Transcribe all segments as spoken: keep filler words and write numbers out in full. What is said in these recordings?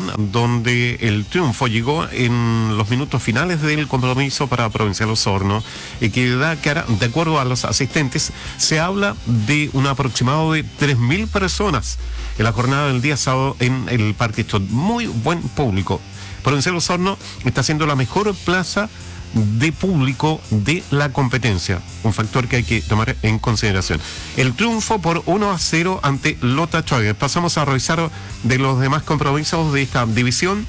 donde el triunfo llegó en los minutos finales del compromiso para Provincial Osorno, y que da cara, de acuerdo a los asistentes, se habla de un aproximado de tres mil personas en la jornada del día sábado en el Parque Chot. Muy buen público. Provincial Osorno está siendo la mejor plaza de público de la competencia, un factor que hay que tomar en consideración. El triunfo por uno a cero ante Lota Schwager. Pasamos a revisar de los demás compromisos de esta división.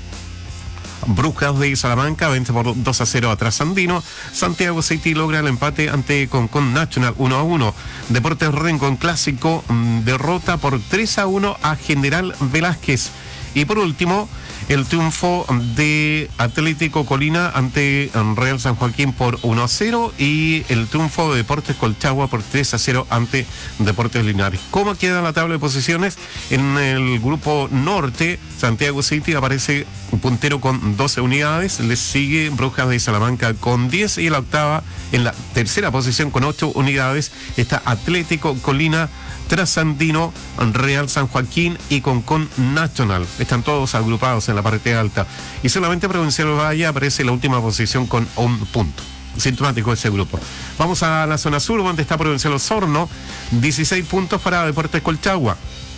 Brujas de Salamanca vence por dos a cero a Trasandino. Santiago City logra el empate ante Concon National uno a uno. Deportes Rengo en clásico mmm, derrota por tres a uno a General Velázquez. Y por último, el triunfo de Atlético Colina ante Real San Joaquín por uno a cero y el triunfo de Deportes Colchagua por tres a cero ante Deportes Linares. ¿Cómo queda la tabla de posiciones? En el grupo norte, Santiago City aparece puntero con doce unidades, le sigue Brujas de Salamanca con diez, y en la octava, en la tercera posición con ocho unidades, está Atlético Colina, Trasandino, Real San Joaquín y Concon National. Están todos agrupados en la parte alta. Y solamente Provincial Valle aparece en la última posición con un punto. Sintomático ese grupo. Vamos a la zona sur, donde está Provincial Osorno, dieciséis puntos para Deportes Colchagua.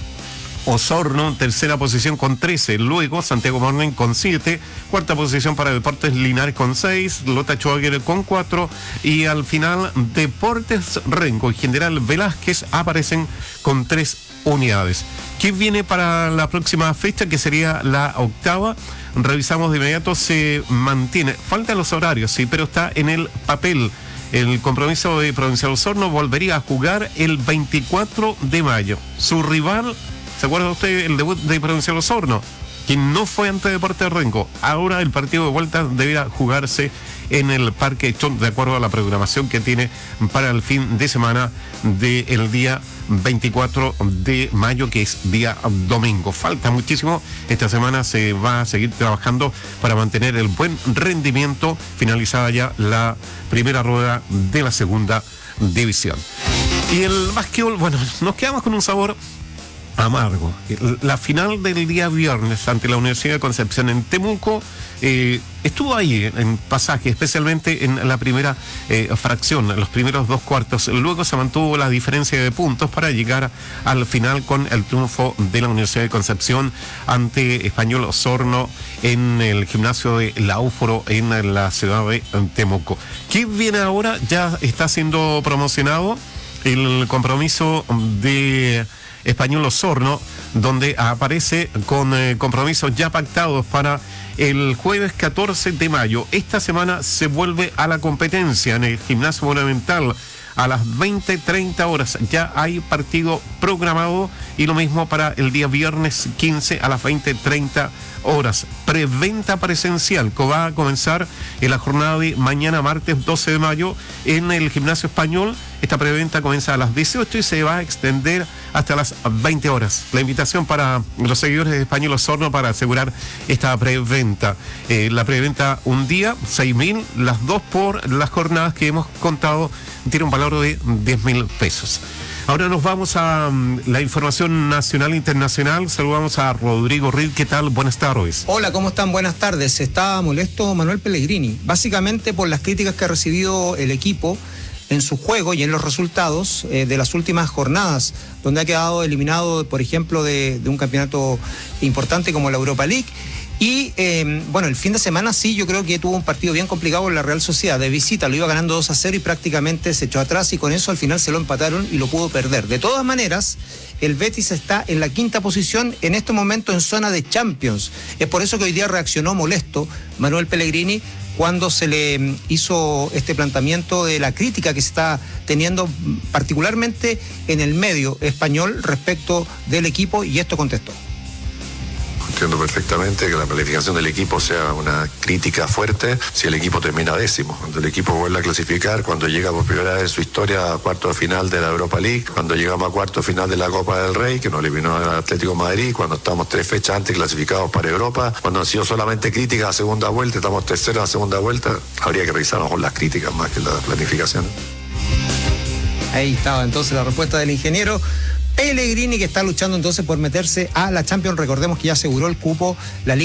Osorno, tercera posición con trece, luego Santiago Morning con siete, cuarta posición para Deportes Linares con seis, Lota Schwager con cuatro, y al final Deportes Rengo y General Velázquez aparecen con tres unidades. ¿Qué viene para la próxima fecha, que sería la octava? Revisamos de inmediato, se mantiene, faltan los horarios, sí, pero está en el papel. El compromiso de Provincial Osorno volvería a jugar el veinticuatro de mayo. Su rival, ¿se acuerda usted el debut de Provincial Osorno? Quien no fue ante Deportes Rengo. Ahora el partido de vuelta deberá jugarse en el Parque Chot, de acuerdo a la programación que tiene para el fin de semana del día veinticuatro de mayo, que es día domingo. Falta muchísimo. Esta semana se va a seguir trabajando para mantener el buen rendimiento, finalizada ya la primera rueda de la segunda división. Y el básquetbol, bueno, nos quedamos con un sabor amargo. La final del día viernes ante la Universidad de Concepción en Temuco eh, estuvo ahí en pasaje, especialmente en la primera eh, fracción, en los primeros dos cuartos. Luego se mantuvo la diferencia de puntos para llegar al final con el triunfo de la Universidad de Concepción ante Español Osorno en el gimnasio de Laúforo en la ciudad de Temuco. ¿Qué viene ahora? Ya está siendo promocionado el compromiso de Español Osorno, donde aparece con eh, compromisos ya pactados para el jueves catorce de mayo. Esta semana se vuelve a la competencia en el Gimnasio Monumental a las veinte treinta horas. Ya hay partido programado, y lo mismo para el día viernes quince a las veinte treinta horas. Preventa presencial que va a comenzar en la jornada de mañana martes doce de mayo en el Gimnasio Español. Esta preventa comienza a las dieciocho y se va a extender hasta las veinte horas. La invitación para los seguidores de Español Osorno para asegurar esta preventa. Eh, la preventa un día, seis mil, las dos por las jornadas que hemos contado, tiene un valor de diez mil pesos. Ahora nos vamos a um, la información nacional e internacional. Saludamos a Rodrigo Reed. ¿Qué tal? Buenas tardes. Hola, ¿cómo están? Buenas tardes. Está molesto Manuel Pellegrini, básicamente por las críticas que ha recibido el equipo en su juego y en los resultados eh, de las últimas jornadas, donde ha quedado eliminado, por ejemplo, de, de un campeonato importante como la Europa League. Y eh, bueno, el fin de semana sí, yo creo que tuvo un partido bien complicado en la Real Sociedad. De visita lo iba ganando dos a cero y prácticamente se echó atrás, y con eso al final se lo empataron y lo pudo perder. De todas maneras, el Betis está en la quinta posición en este momento en zona de Champions. Es por eso que hoy día reaccionó molesto Manuel Pellegrini cuando se le hizo este planteamiento de la crítica que se está teniendo particularmente en el medio español respecto del equipo, y esto contestó. Entiendo perfectamente que la planificación del equipo sea una crítica fuerte si el equipo termina décimo. Cuando el equipo vuelve a clasificar, cuando llega por primera vez en su historia a cuarto de final de la Europa League, cuando llegamos a cuarto de final de la Copa del Rey, que nos eliminó el Atlético de Madrid, cuando estamos tres fechas antes clasificados para Europa, cuando han sido solamente críticas a segunda vuelta, estamos terceros a segunda vuelta, habría que revisar mejor las críticas más que la planificación. Ahí estaba entonces la respuesta del ingeniero Pellegrini, que está luchando entonces por meterse a la Champions. Recordemos que ya aseguró el cupo la Liga